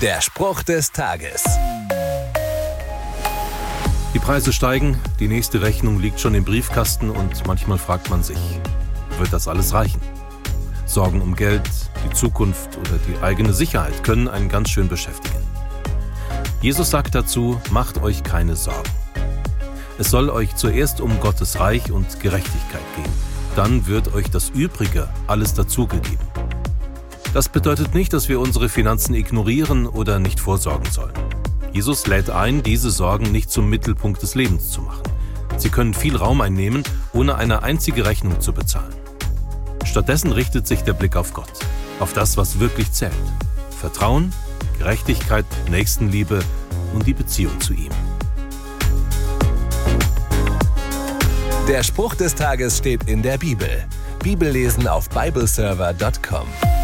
Der Spruch des Tages. Die Preise steigen, die nächste Rechnung liegt schon im Briefkasten und manchmal fragt man sich, wird das alles reichen? Sorgen um Geld, die Zukunft oder die eigene Sicherheit können einen ganz schön beschäftigen. Jesus sagt dazu, macht euch keine Sorgen. Es soll euch zuerst um Gottes Reich und Gerechtigkeit gehen. Dann wird euch das Übrige alles dazugegeben. Das bedeutet nicht, dass wir unsere Finanzen ignorieren oder nicht vorsorgen sollen. Jesus lädt ein, diese Sorgen nicht zum Mittelpunkt des Lebens zu machen. Sie können viel Raum einnehmen, ohne eine einzige Rechnung zu bezahlen. Stattdessen richtet sich der Blick auf Gott, auf das, was wirklich zählt. Vertrauen, Gerechtigkeit, Nächstenliebe und die Beziehung zu ihm. Der Spruch des Tages steht in der Bibel. Bibellesen auf bibleserver.com.